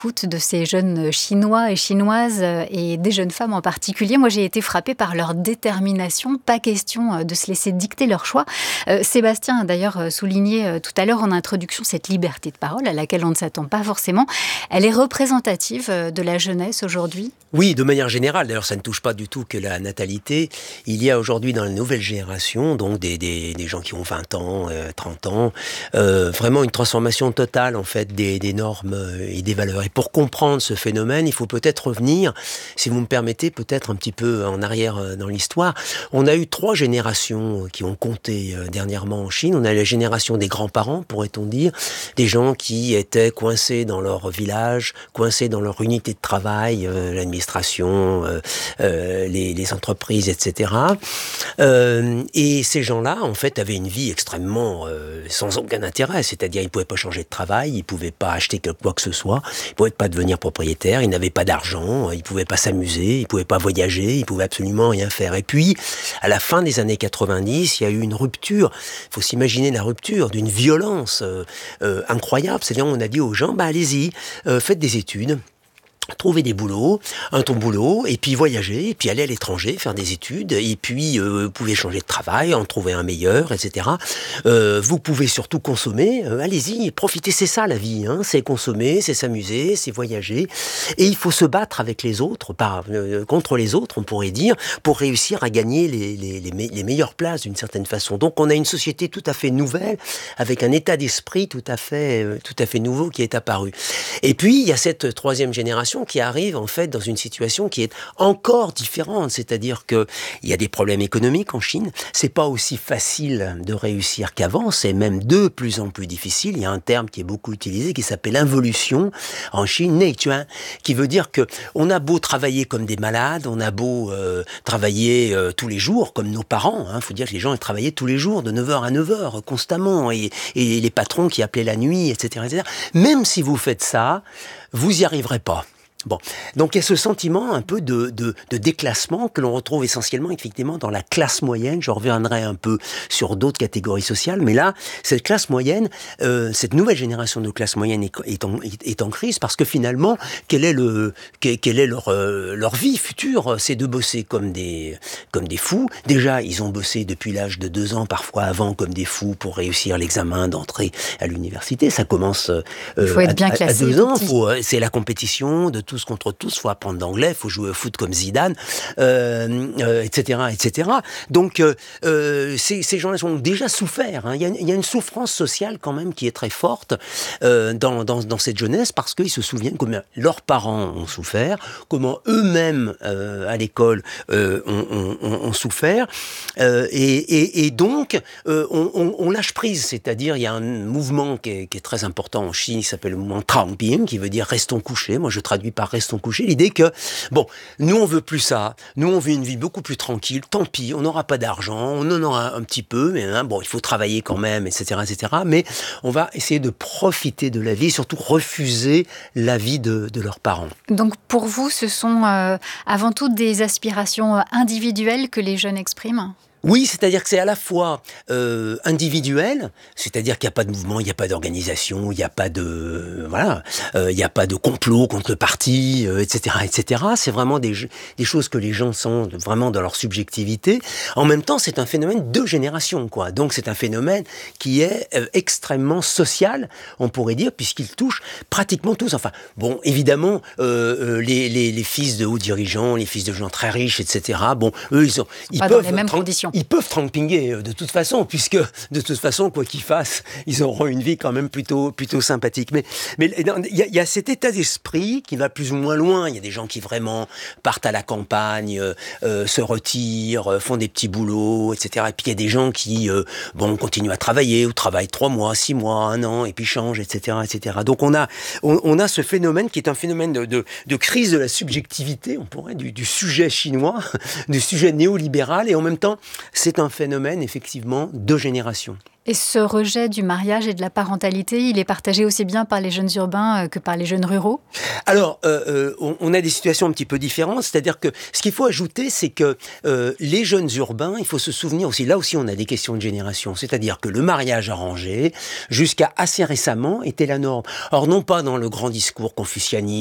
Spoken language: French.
Écoute de ces jeunes Chinois et Chinoises et des jeunes femmes en particulier, moi j'ai été frappée par leur détermination. Pas question de se laisser dicter leur choix. Sébastien a d'ailleurs souligné tout à l'heure en introduction cette liberté de parole à laquelle on ne s'attend pas forcément. Elle est représentative de la jeunesse aujourd'hui? Oui, de manière générale. D'ailleurs, ça ne touche pas du tout que la natalité. Il y a aujourd'hui dans la nouvelle génération, donc des gens qui ont 20 ans, 30 ans, vraiment une transformation totale en fait des normes et des valeurs. Et pour comprendre ce phénomène, il faut peut-être revenir, si vous me permettez, peut-être un petit peu en arrière dans l'histoire. On a eu 3 générations qui ont compté dernièrement en Chine. On a la génération des grands-parents, pourrait-on dire, des gens qui étaient coincés dans leur village, coincés dans leur unité de travail, l'administration, les entreprises, etc. Et ces gens-là, en fait, avaient une vie extrêmement sans aucun intérêt. C'est-à-dire, ils ne pouvaient pas changer de travail, ils ne pouvaient pas acheter quoi que ce soit, ils ne pouvaient pas devenir propriétaires, ils n'avaient pas d'argent, ils ne pouvaient pas s'amuser, ils ne pouvaient pas voyager, ils ne pouvaient absolument rien faire. Et puis, à la fin des années 90, il y a eu une rupture. Il faut s'imaginer la rupture d'une violence incroyable. C'est-à-dire, on a dit aux gens, allez-y, faites des études. Trouver des boulots, un ton boulot, et puis voyager, et puis aller à l'étranger, faire des études, et puis vous pouvez changer de travail, en trouver un meilleur, etc. Vous pouvez surtout consommer, allez-y, profitez, c'est ça la vie, hein, c'est consommer, c'est s'amuser, c'est voyager, et il faut se battre avec les autres, contre les autres, on pourrait dire, pour réussir à gagner les meilleures places d'une certaine façon. Donc on a une société tout à fait nouvelle, avec un état d'esprit tout à fait nouveau qui est apparu. Et puis il y a cette 3e génération qui arrive en fait dans une situation qui est encore différente, c'est-à-dire que il y a des problèmes économiques en Chine, c'est pas aussi facile de réussir qu'avant, c'est même de plus en plus difficile. Il y a un terme qui est beaucoup utilisé qui s'appelle involution en Chine, Neichuan, qui veut dire que on a beau travailler comme des malades, on a beau travailler tous les jours comme nos parents, faut dire que les gens ils travaillaient tous les jours de 9h à 9h constamment et les patrons qui appelaient la nuit, etc., etc. Même si vous faites ça, vous y arriverez pas. Bon, donc il y a ce sentiment un peu de déclassement que l'on retrouve essentiellement effectivement dans la classe moyenne. Je reviendrai un peu sur d'autres catégories sociales, mais là, cette classe moyenne, cette nouvelle génération de classe moyenne est en crise parce que finalement, quelle est leur vie future? C'est de bosser comme des fous. Déjà, ils ont bossé depuis l'âge de 2 ans, parfois avant, comme des fous pour réussir l'examen d'entrée à l'université. Ça commence il faut être bien classé, à 2 ans. C'est la compétition de tous contre tous, faut apprendre l'anglais, faut jouer au foot comme Zidane, etc., etc. Donc, ces gens-là ont déjà souffert. Il y a une souffrance sociale quand même qui est très forte dans cette jeunesse parce qu'ils se souviennent comment leurs parents ont souffert, comment eux-mêmes à l'école ont souffert, et donc on lâche prise. C'est-à-dire, il y a un mouvement qui est très important en Chine, qui s'appelle le mouvement Trangbin, qui veut dire restons couchés. Moi, je traduis par restons couchés, l'idée que, nous on veut plus ça, nous on veut une vie beaucoup plus tranquille, tant pis, on n'aura pas d'argent, on en aura un petit peu, mais il faut travailler quand même, etc., mais on va essayer de profiter de la vie, et surtout refuser la vie de leurs parents. Donc pour vous, ce sont avant tout des aspirations individuelles que les jeunes expriment ? Oui, c'est-à-dire que c'est à la fois individuel, c'est-à-dire qu'il n'y a pas de mouvement, il n'y a pas d'organisation, il n'y a pas de il n'y a pas de complot contre le parti, etc., etc. C'est vraiment des choses que les gens sentent vraiment dans leur subjectivité. En même temps, c'est un phénomène de génération, quoi. Donc c'est un phénomène qui est extrêmement social, on pourrait dire, puisqu'il touche pratiquement tous. Enfin, évidemment, les fils de hauts dirigeants, les fils de gens très riches, etc. Eux, ils pas peuvent dans les mêmes conditions. Ils peuvent trampinguer de toute façon, puisque de toute façon, quoi qu'ils fassent, ils auront une vie quand même plutôt sympathique. Mais il y a cet état d'esprit qui va plus ou moins loin. Il y a des gens qui vraiment partent à la campagne, se retirent, font des petits boulots, etc. Et puis il y a des gens qui continuent à travailler, ou travaillent 3 mois, 6 mois, 1 an, et puis changent, etc., etc. Donc on a ce phénomène qui est un phénomène de crise de la subjectivité, on pourrait, du sujet chinois, du sujet néolibéral, et en même temps C'est un phénomène, effectivement, de génération. Et ce rejet du mariage et de la parentalité, il est partagé aussi bien par les jeunes urbains que par les jeunes ruraux? Alors, on a des situations un petit peu différentes, c'est-à-dire que ce qu'il faut ajouter, c'est que les jeunes urbains, il faut se souvenir aussi, là aussi on a des questions de génération, c'est-à-dire que le mariage arrangé, jusqu'à assez récemment, était la norme. Or, non pas dans le grand discours confucianiste,